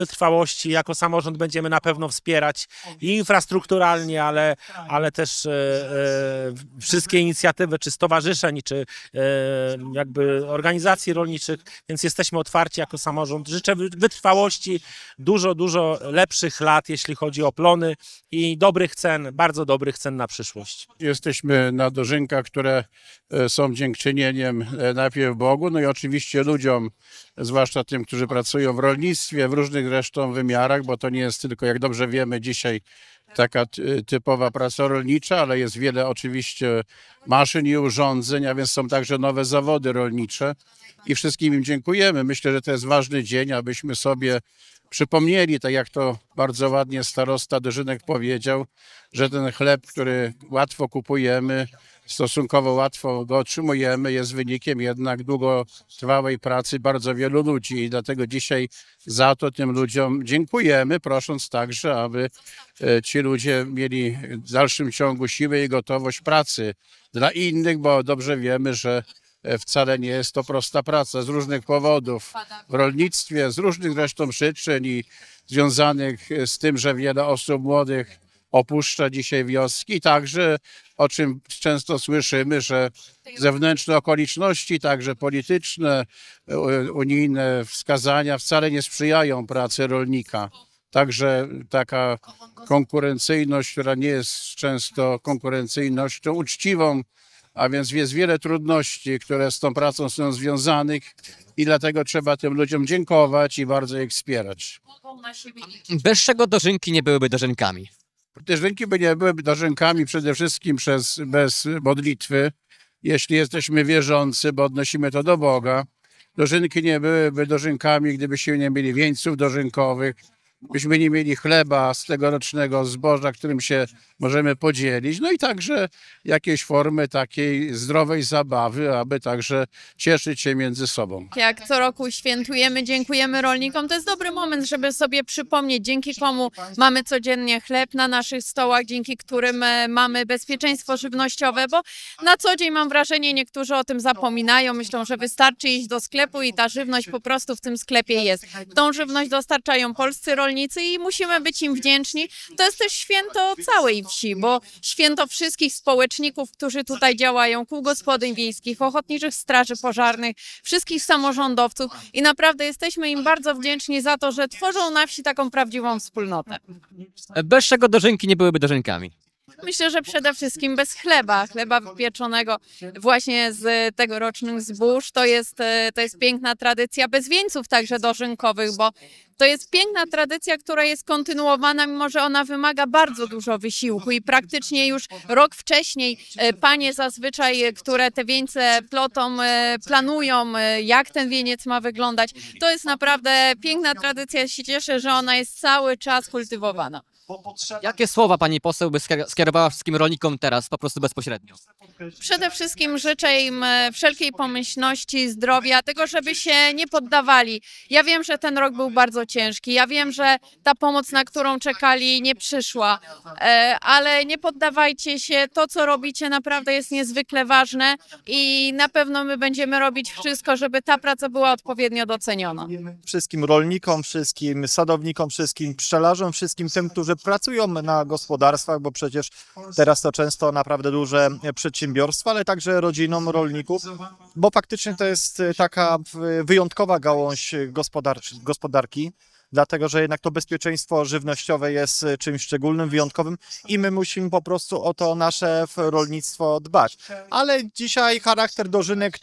wytrwałości. Jako samorząd będziemy na pewno wspierać i infrastrukturalnie, ale też wszystkie inicjatywy, czy stowarzyszeń, czy jakby organizacji rolniczych, więc jesteśmy otwarci jako samorząd. Życzę wytrwałości, dużo lepszych lat, jeśli chodzi o plony i dobrych cen, bardzo dobrych cen na przyszłość. Jesteśmy na dożynkach, które są dziękczynieniem najpierw Bogu, no i oczywiście ludziom, zwłaszcza tym, którzy pracują w rolnictwie, w różnych zresztą wymiarach, bo to nie jest tylko, jak dobrze wiemy, dzisiaj taka typowa praca rolnicza, ale jest wiele oczywiście maszyn i urządzeń, a więc są także nowe zawody rolnicze i wszystkim im dziękujemy. Myślę, że to jest ważny dzień, abyśmy sobie przypomnieli, tak jak to bardzo ładnie starosta Dożynek powiedział, że ten chleb, który łatwo kupujemy, stosunkowo łatwo go otrzymujemy, jest wynikiem jednak długotrwałej pracy bardzo wielu ludzi i dlatego dzisiaj za to tym ludziom dziękujemy, prosząc także, aby ci ludzie mieli w dalszym ciągu siłę i gotowość pracy dla innych, bo dobrze wiemy, że wcale nie jest to prosta praca z różnych powodów w rolnictwie, z różnych zresztą przyczyn i związanych z tym, że wiele osób młodych opuszcza dzisiaj wioski, także o czym często słyszymy, że zewnętrzne okoliczności, także polityczne, unijne wskazania wcale nie sprzyjają pracy rolnika. Także taka konkurencyjność, która nie jest często konkurencyjnością uczciwą, a więc jest wiele trudności, które z tą pracą są związanych i dlatego trzeba tym ludziom dziękować i bardzo ich wspierać. Bez czego dożynki nie byłyby dożynkami? Dożynki by nie były dożynkami przede wszystkim bez modlitwy, jeśli jesteśmy wierzący, bo odnosimy to do Boga. Dożynki nie byłyby dożynkami, gdybyśmy nie mieli wieńców dożynkowych, byśmy nie mieli chleba z tegorocznego zboża, którym się możemy podzielić, no i także jakieś formy takiej zdrowej zabawy, aby także cieszyć się między sobą. Jak co roku świętujemy, dziękujemy rolnikom, to jest dobry moment, żeby sobie przypomnieć, dzięki komu mamy codziennie chleb na naszych stołach, dzięki którym mamy bezpieczeństwo żywnościowe, bo na co dzień mam wrażenie, niektórzy o tym zapominają, myślą, że wystarczy iść do sklepu i ta żywność po prostu w tym sklepie jest. Tą żywność dostarczają polscy rolnicy i musimy być im wdzięczni. To jest też święto całej wsi, bo święto wszystkich społeczników, którzy tutaj działają, kół gospodyń wiejskich, ochotniczych straży pożarnych, wszystkich samorządowców i naprawdę jesteśmy im bardzo wdzięczni za to, że tworzą na wsi taką prawdziwą wspólnotę. Bez czego dożynki nie byłyby dożynkami? Myślę, że przede wszystkim bez chleba wypieczonego właśnie z tegorocznych zbóż. To jest piękna tradycja, bez wieńców także dożynkowych, bo to jest piękna tradycja, która jest kontynuowana, mimo że ona wymaga bardzo dużo wysiłku i praktycznie już rok wcześniej panie zazwyczaj, które te wieńce plotą, planują, jak ten wieniec ma wyglądać. To jest naprawdę piękna tradycja, ja się cieszę, że ona jest cały czas kultywowana. Jakie słowa pani poseł by skierowała wszystkim rolnikom teraz, po prostu bezpośrednio? Przede wszystkim życzę im wszelkiej pomyślności, zdrowia, tego, żeby się nie poddawali. Ja wiem, że ten rok był bardzo ciężki, ja wiem, że ta pomoc, na którą czekali, nie przyszła, ale nie poddawajcie się, to co robicie naprawdę jest niezwykle ważne i na pewno my będziemy robić wszystko, żeby ta praca była odpowiednio doceniona. Wszystkim rolnikom, wszystkim sadownikom, wszystkim pszczelarzom, wszystkim tym, którzy pracują na gospodarstwach, bo przecież teraz to często naprawdę duże przedsiębiorstwa, ale także rodzinom rolników, bo faktycznie to jest taka wyjątkowa gałąź gospodarki, dlatego że jednak to bezpieczeństwo żywnościowe jest czymś szczególnym, wyjątkowym i my musimy po prostu o to nasze rolnictwo dbać. Ale dzisiaj charakter dożynek,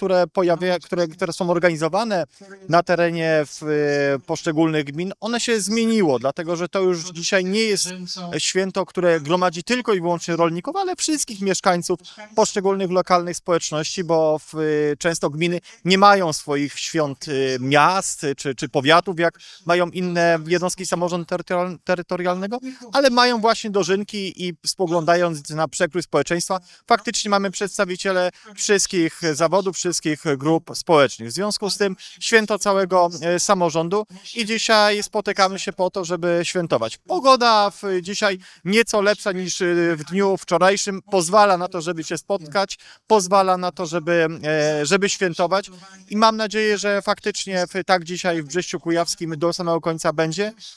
które są organizowane na terenie poszczególnych gmin, one się zmieniło, dlatego że to już dzisiaj nie jest święto, które gromadzi tylko i wyłącznie rolników, ale wszystkich mieszkańców poszczególnych lokalnych społeczności, bo często gminy nie mają swoich świąt miast czy powiatów, jak mają inne jednostki samorządu terytorialnego, ale mają właśnie dożynki i spoglądając na przekrój społeczeństwa, faktycznie mamy przedstawiciele wszystkich zawodów, wszystkich grup społecznych. W związku z tym święto całego samorządu i dzisiaj spotykamy się po to, żeby świętować. Pogoda dzisiaj nieco lepsza niż w dniu wczorajszym, pozwala na to, żeby się spotkać, pozwala na to, żeby świętować i mam nadzieję, że faktycznie tak dzisiaj w Brześciu Kujawskim do samego końca będzie,